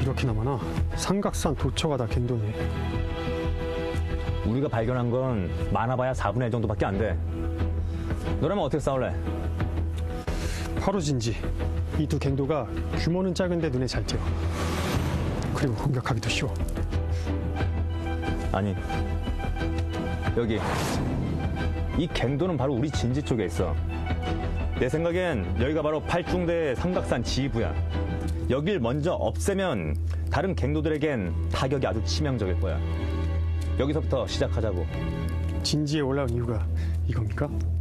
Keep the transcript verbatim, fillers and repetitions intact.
이렇게나 많아? 삼각산 도처가 다 갱도네. 우리가 발견한 건 많아봐야 사분의 일 정도밖에 안 돼. 너라면 어떻게 싸울래? 바로 진지. 이 두 갱도가 규모는 작은데 눈에 잘 띄어. 그리고 공격하기도 쉬워. 아니, 여기 이 갱도는 바로 우리 진지 쪽에 있어. 내 생각엔 여기가 바로 팔중대의 삼각산 지휘부야. 여길 먼저 없애면 다른 갱도들에겐 타격이 아주 치명적일 거야. 여기서부터 시작하자고. 진지에 올라온 이유가 이겁니까?